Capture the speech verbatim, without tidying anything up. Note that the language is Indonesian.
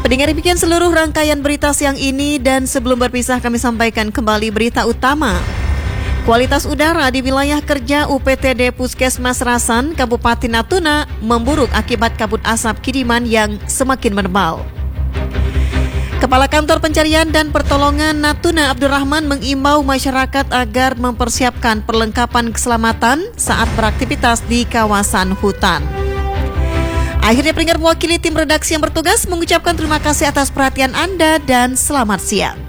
Pendengar, demikian seluruh rangkaian berita siang ini, dan sebelum berpisah kami sampaikan kembali berita utama. Kualitas udara di wilayah kerja U P T D Puskesmas Rasan, Kabupaten Natuna memburuk akibat kabut asap kiriman yang semakin menebal. Kepala Kantor Pencarian dan Pertolongan Natuna Abdurrahman mengimbau masyarakat agar mempersiapkan perlengkapan keselamatan saat beraktivitas di kawasan hutan. Akhirnya, pendengar, mewakili tim redaksi yang bertugas mengucapkan terima kasih atas perhatian Anda dan selamat siang.